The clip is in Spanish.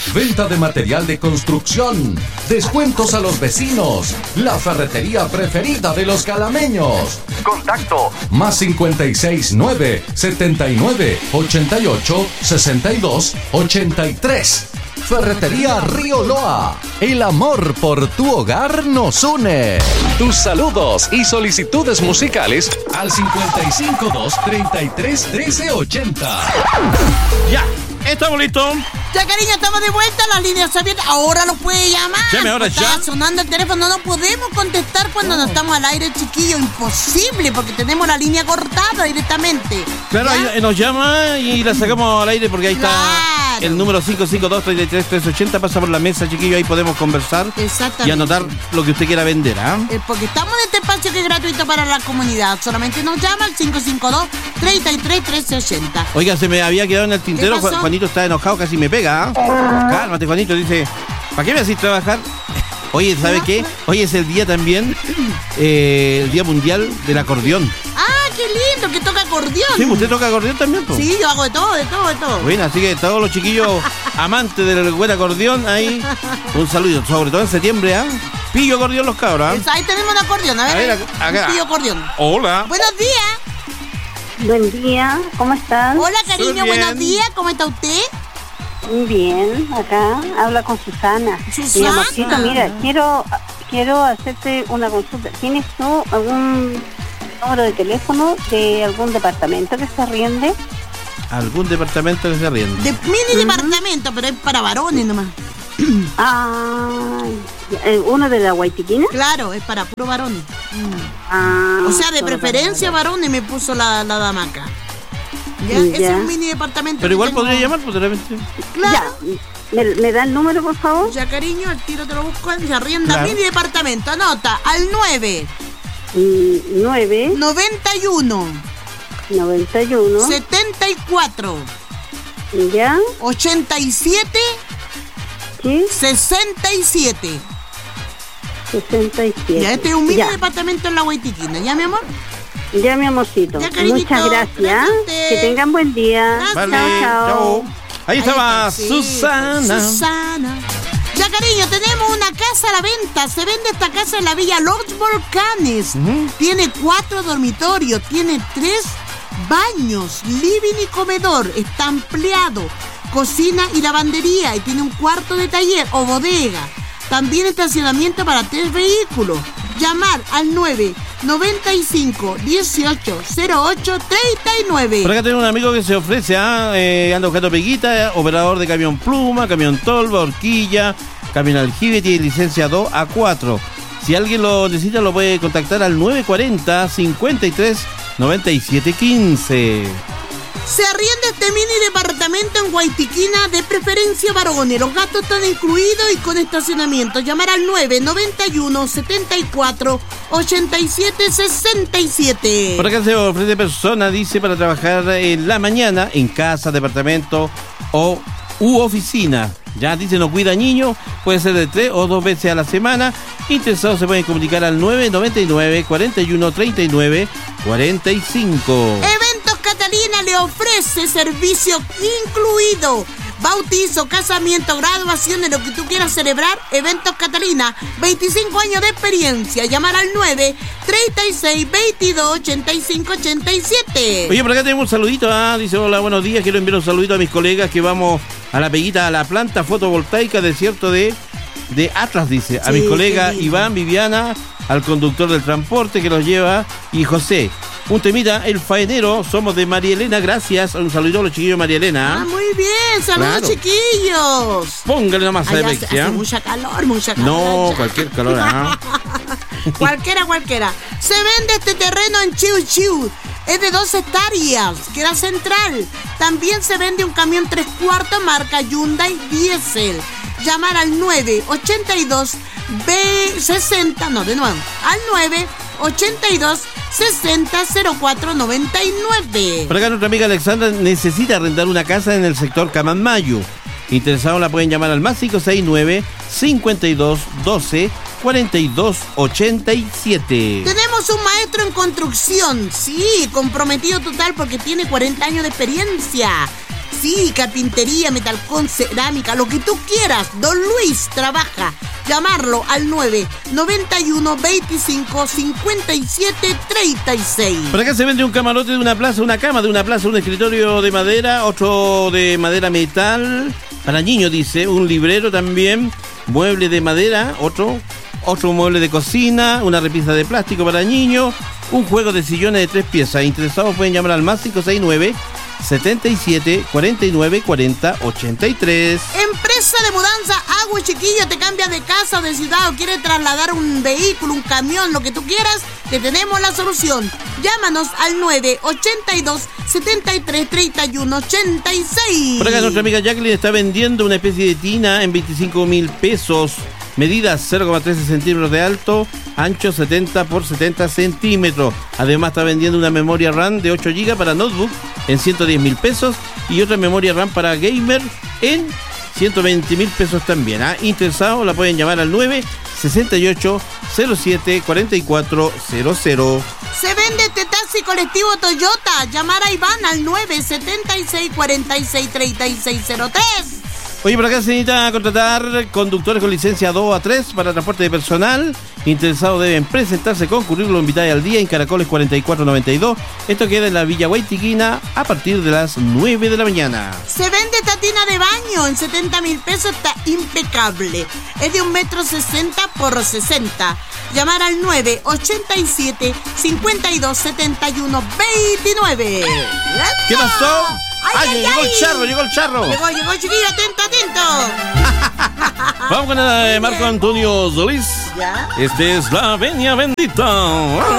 Venta de material de construcción, descuentos a los vecinos, la ferretería preferida de los calameños. Contacto más 569 79 88 62 83. Ferretería Río Loa. El amor por tu hogar nos une. Tus saludos y solicitudes musicales al 552 33 13 80. Ya, estamos listos. Ya, cariño, estamos de vuelta, las líneas abiertas. Ahora nos puede llamar. Llame ahora Está ya. sonando el teléfono, no podemos contestar cuando no estamos al aire, chiquillo. Imposible, porque tenemos la línea cortada directamente. Claro, ahí nos llama y la sacamos al aire porque ahí está el número 552-33-380. Pasa por la mesa, chiquillo, ahí podemos conversar. Exactamente. Y anotar lo que usted quiera vender, ¿ah? Porque estamos en este espacio que es gratuito para la comunidad. Solamente nos llama al 552-33-1380. Oiga, se me había quedado en el tintero. ¿Qué pasó? Juanito está enojado, casi me pega, ¿ah? Cálmate, Juanito, dice, ¿para qué me haces trabajar? Oye, ¿sabe qué? Hoy es el día también, el Día Mundial del Acordeón. ¡Ah, qué lindo! Que toca acordeón. Sí, ¿usted toca acordeón también, po? Sí, yo hago de todo. Bueno, así que todos los chiquillos amantes del buen acordeón, ahí, un saludo, sobre todo en septiembre, ¿ah? Pillo acordeón los cabros, ¿ah? Ahí tenemos un acordeón, a ver acá. pillo acordeón. Hola. Buenos días. Buen día, ¿cómo están? Hola, cariño, Súper buenos bien. días, ¿cómo está usted? Bien, acá habla con Susana. Susana. Mi amorcito, mira, quiero hacerte una consulta. ¿Tienes tú algún número de teléfono de algún departamento que se arriende? ¿Algún departamento que se arriende? De mini departamento, pero es para varones nomás. Ah, ¿uno de la Guaitiquina? Claro, es para puro varones. Ah, O sea, de solo preferencia para- varones me puso la dama acá. ¿Ya? Ya. Ese es un mini departamento. Pero que igual tengo. podría llamar, pues de repente. Claro. Ya, ¿me da el número, por favor? Ya, cariño, al tiro te lo busco. Se arrienda Claro. mini departamento. Anota al 9 9 91 91 74 ¿ya? 87 ¿Sí? 67. 67. Ya, este es un mini Ya. departamento en la Guaitiquina. ¿Ya, mi amor? Ya, mi amorcito. Ya, cariñito. Muchas gracias. Gracias a usted. Que tengan buen día. Gracias. Vale, Chao, chao. Ahí estaba está, sí, Susana. Susana. Ya, cariño, tenemos una casa a la venta. Se vende esta casa en la Villa Los Volcanes. Tiene 4 dormitorios, tiene 3 baños, living y comedor. Está ampliado, cocina y lavandería. Y tiene un cuarto de taller o bodega. También estacionamiento para 3 vehículos. Llamar al 995 18 08 39. Por acá tengo un amigo que se ofrece, anda buscando peguita, operador de camión pluma, camión tolva, horquilla, camión aljibe, tiene licencia 2 a 4. Si alguien lo necesita, lo puede contactar al 940 53 97 15. Se arrienda este mini departamento en Guaitiquina, de preferencia varones. Los gastos están incluidos y con estacionamiento. Llamar al 991 74 87 67. Por acá se ofrece persona, dice, para trabajar en la mañana, en casa, departamento u oficina. Ya dice, no cuida niños, puede ser de 3 o 2 veces a la semana. Interesados se pueden comunicar al 999 41 39 45. Eventos Catalina le ofrece servicio incluido. Bautizo, casamiento, graduación, de lo que tú quieras celebrar. Eventos Catalina, 25 años de experiencia. Llamar al 9 36 22 85 87. Oye, por acá tenemos un saludito, dice, hola, buenos días, quiero enviar un saludito a mis colegas que vamos a la peguita, a la planta fotovoltaica desierto de Atlas, dice, a Sí, mis colegas qué lindo. Iván, Viviana, al conductor del transporte que los lleva y José. Un temita, el faenero, somos de María Elena, gracias, un saludito a los chiquillos de María Elena. Muy bien, saludos, Claro. chiquillos. Póngale nomás a Allá Alexia. hace mucha calor, mucha calor. No, allá. cualquier calor, Cualquiera. Se vende este terreno en Chiu Chiu. Es de 2 hectáreas, queda central. También se vende un camión 3/4 marca Hyundai Diesel. Llamar al 982 B60, no, de nuevo, al 982 60 04 99. Por acá nuestra amiga Alexandra necesita arrendar una casa en el sector Camanmayo. Interesados la pueden llamar al más 569 52 12 42 87. Tenemos un maestro en construcción, sí, comprometido total porque tiene 40 años de experiencia. Sí, carpintería, metalcón, cerámica, lo que tú quieras. Don Luis trabaja. Llamarlo al 991 25 57 36. Por acá se vende un camarote de una plaza, una cama de una plaza, un escritorio de madera, otro de madera metal, para niños dice, un librero también, mueble de madera, otro mueble de cocina, una repisa de plástico para niños, un juego de sillones de 3 piezas. Interesados pueden llamar al más 569 77 49 40 83. Empresa de mudanza Agua Chiquillo, te cambias de casa o de ciudad o quieres trasladar un vehículo, un camión, lo que tú quieras, te tenemos la solución. Llámanos al 982 73 31 86. Por acá nuestra amiga Jacqueline está vendiendo una especie de tina en 25.000 pesos. Medidas 0,13 centímetros de alto, ancho 70 por 70 centímetros. Además está vendiendo una memoria RAM de 8 GB para notebook en 110.000 pesos y otra memoria RAM para gamer en 120.000 pesos también. Interesado la pueden llamar al 968 07 4400. Se vende este taxi colectivo Toyota. Llamar a Iván al 976 46 3603. Oye, por acá se necesita contratar conductores con licencia 2 a 3 para transporte de personal. Interesados deben presentarse con currículum vitae al día en Caracoles 4492. Esto queda en la Villa Guaytiquina a partir de las 9 de la mañana. Se vende esta tina de baño en 70.000 pesos, está impecable. Es de 1,60 m por 60. Llamar al 987 52 71 29. ¿Qué pasó? Llegó el charro. Llegó, chiquillo, atento. Vamos con Marco Antonio Solís. ¿Ya? Este es La Venia Bendita.